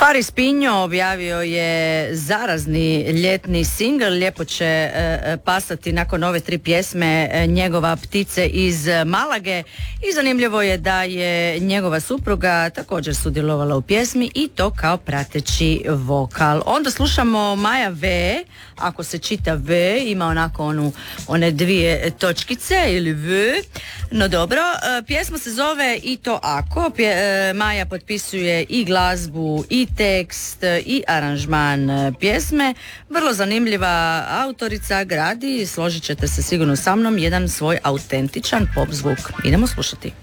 Faris Pinho objavio je zarazni ljetni singl, lijepo će pasati nakon ove 3 pjesme njegova Ptice iz Malage i zanimljivo je da je njegova supruga također sudjelovala u pjesmi i to kao prateći vokal. Onda slušamo Maja V, ako se čita V, ima onako one 2 točkice ili V, no dobro, pjesma se zove I to ako, Maja potpisuje i glazbu i tekst i aranžman pjesme, vrlo zanimljiva autorica, gradi, složit ćete se sigurno sa mnom, jedan svoj autentičan pop zvuk. Idemo slušati.